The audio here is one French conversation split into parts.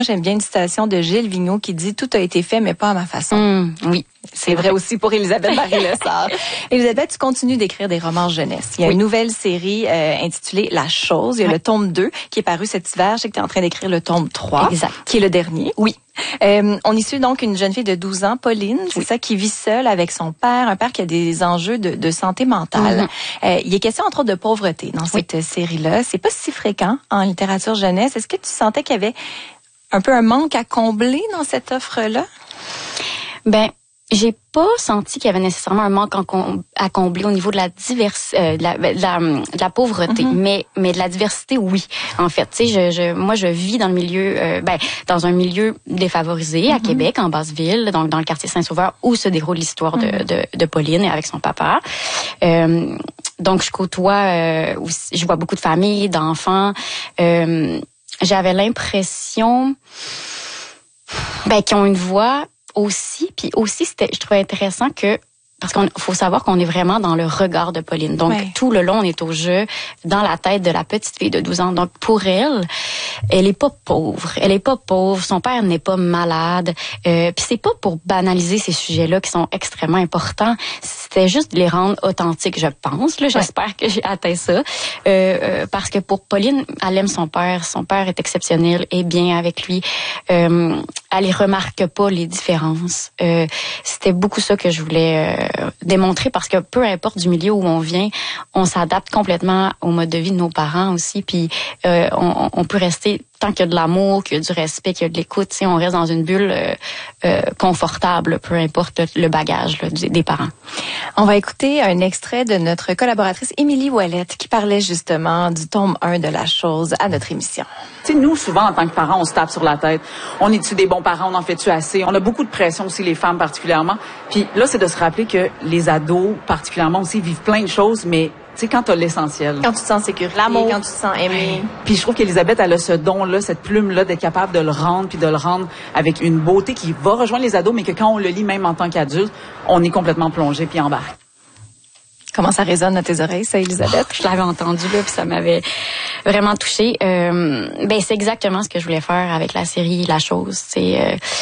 J'aime bien une citation de Gilles Vigneault qui dit « Tout a été fait, mais pas à ma façon ». Oui. C'est vrai aussi pour Elisabeth Barré-Lessard. Elisabeth, tu continues d'écrire des romans jeunesse. Il y a une nouvelle série intitulée La Chose. Il y a le tome 2 qui est paru cet hiver. Je sais que tu es en train d'écrire le tome 3, qui est le dernier. Oui. On y suit donc une jeune fille de 12 ans, Pauline, c'est ça, qui vit seule avec son père, un père qui a des enjeux de santé mentale. Il est question entre autres de pauvreté dans cette série-là. C'est pas si fréquent en littérature jeunesse. Est-ce que tu sentais qu'il y avait un peu un manque à combler dans cette offre-là? J'ai pas senti qu'il y avait nécessairement un manque à combler au niveau de la de la pauvreté, mais de la diversité, oui. En fait, tu sais, moi je vis dans le milieu, dans un milieu défavorisé à Québec, en Basse-Ville, donc dans le quartier Saint-Sauveur, où se déroule l'histoire de Pauline et avec son papa. Donc je côtoie, je vois beaucoup de familles, d'enfants. J'avais l'impression, qu'ils ont une voix aussi, puis aussi je trouvais intéressant que parce qu'il faut savoir qu'on est vraiment dans le regard de Pauline. Donc, tout le long, on est au jeu, dans la tête de la petite fille de 12 ans. Donc, pour elle, elle est pas pauvre. Elle est pas pauvre. Son père n'est pas malade. Puis c'est pas pour banaliser ces sujets-là qui sont extrêmement importants. C'était juste de les rendre authentiques, je pense. Là, j'espère que j'ai atteint ça. Parce que pour Pauline, elle aime son père. Son père est exceptionnel et bien avec lui. Elle les remarque pas, les différences. C'était beaucoup ça que je voulais démontrer parce que peu importe du milieu où on vient, on s'adapte complètement au mode de vie de nos parents aussi. Puis on peut rester tant qu'il y a de l'amour, qu'il y a du respect, qu'il y a de l'écoute, tu sais, on reste dans une bulle confortable, peu importe le bagage là, des parents. On va écouter un extrait de notre collaboratrice Émilie Ouellette qui parlait justement du tome 1 de La Chose à notre émission. Tu sais, nous, souvent, en tant que parents, on se tape sur la tête. On est-tu des bons parents? On en fait-tu assez? On a beaucoup de pression aussi, les femmes particulièrement. Puis là, c'est de se rappeler que les ados, particulièrement aussi, vivent plein de choses, mais tu sais, quand t'as l'essentiel. Quand tu te sens sécurité, l'amour, quand tu te sens aimé. Puis je trouve qu'Élisabeth, elle a ce don-là, cette plume-là, d'être capable de le rendre, puis de le rendre avec une beauté qui va rejoindre les ados, mais que quand on le lit, même en tant qu'adulte, on est complètement plongé puis embarqué. Comment ça résonne à tes oreilles, ça, Elisabeth? Je l'avais entendu, là, puis ça m'avait vraiment touchée. C'est exactement ce que je voulais faire avec la série La Chose. Puis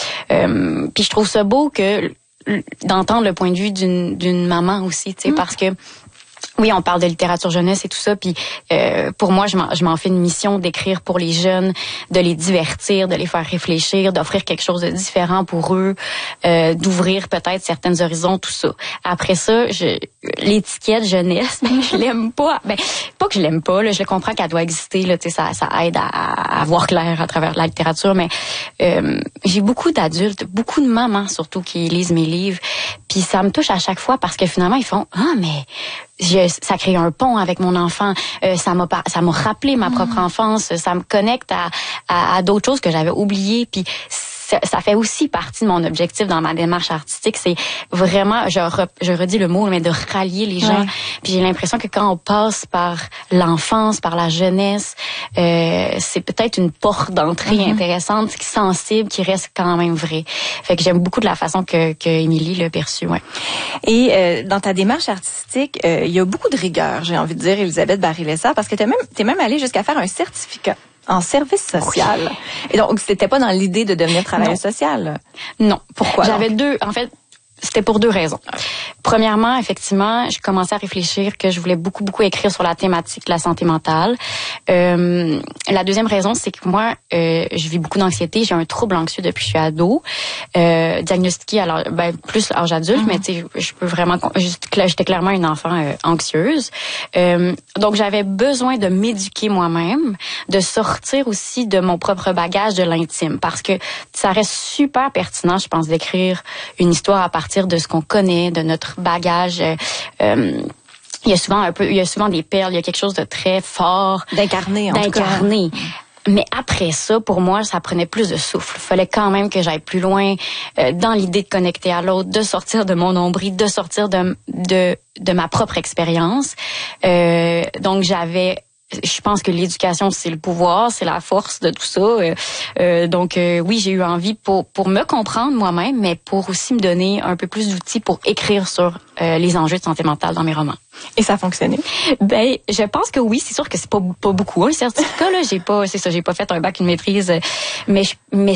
je trouve ça beau que d'entendre le point de vue d'une maman aussi, tu sais, parce que oui, on parle de littérature jeunesse et tout ça, puis pour moi, je m'en fais une mission d'écrire pour les jeunes, de les divertir, de les faire réfléchir, d'offrir quelque chose de différent pour eux, d'ouvrir peut-être certains horizons, tout ça. Après ça, l'étiquette jeunesse, je l'aime pas. Pas que je l'aime pas, là, je le comprends qu'elle doit exister, là, tu sais, ça aide à voir clair à travers la littérature, mais j'ai beaucoup d'adultes, beaucoup de mamans surtout qui lisent mes livres, puis ça me touche à chaque fois parce que finalement ils font mais ça crée un pont avec mon enfant, ça m'a rappelé ma propre enfance, ça me connecte à d'autres choses que j'avais oubliées, puis ça fait aussi partie de mon objectif dans ma démarche artistique, c'est vraiment, je redis le mot, mais de rallier les gens. Puis j'ai l'impression que quand on passe par l'enfance, par la jeunesse, c'est peut-être une porte d'entrée intéressante, sensible, qui reste quand même vraie. Fait que j'aime beaucoup de la façon que Émilie l'a perçue, Et dans ta démarche artistique, il y a beaucoup de rigueur, j'ai envie de dire, Elisabeth Barré-Lessard, parce que t'es même allée jusqu'à faire un certificat en service social. Oui. Et donc, c'était pas dans l'idée de devenir travailleuse sociale? Non. Pourquoi? J'avais c'était pour 2 raisons. Premièrement, effectivement, je commençais à réfléchir que je voulais beaucoup écrire sur la thématique de la santé mentale. La deuxième raison, c'est que moi, je vis beaucoup d'anxiété. J'ai un trouble anxieux depuis que je suis ado, diagnostiqué alors plus âge adulte, mais tu sais, je peux vraiment, j'étais clairement une enfant anxieuse. Donc j'avais besoin de m'éduquer moi-même, de sortir aussi de mon propre bagage de l'intime, parce que ça reste super pertinent, je pense, d'écrire une histoire à partir de ce qu'on connaît, de notre bagage. Il y a souvent des perles, il y a quelque chose de très fort. D'incarné, en tout cas. Mais après ça, pour moi, ça prenait plus de souffle. Il fallait quand même que j'aille plus loin dans l'idée de connecter à l'autre, de sortir de mon nombril, de sortir de ma propre expérience. Donc, je pense que l'éducation, c'est le pouvoir, c'est la force de tout ça. Donc, oui, j'ai eu envie pour me comprendre moi-même, mais pour aussi me donner un peu plus d'outils pour écrire sur les enjeux de santé mentale dans mes romans. Et ça a fonctionné? Je pense que oui. C'est sûr que c'est pas beaucoup un certificat, là. J'ai pas fait un bac, une maîtrise, mais